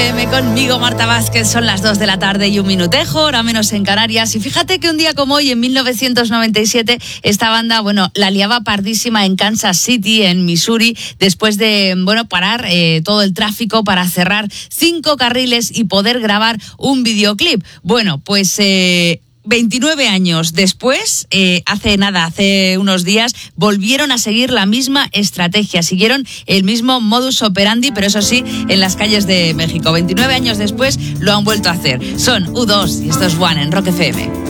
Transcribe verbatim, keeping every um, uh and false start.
F M conmigo, Marta Vázquez. Son las dos de la tarde y un minutejo, hora menos en Canarias. Y fíjate que un día como hoy, en mil novecientos noventa y siete, esta banda, bueno, la liaba pardísima en Kansas City, en Missouri, después de, bueno, parar eh, todo el tráfico para cerrar cinco carriles y poder grabar un videoclip. Bueno, pues... Eh, veintinueve años después, eh, hace nada, hace unos días, volvieron a seguir la misma estrategia, siguieron el mismo modus operandi, pero eso sí, en las calles de México. veintinueve años después lo han vuelto a hacer. Son U dos y esto es One en Rock F M.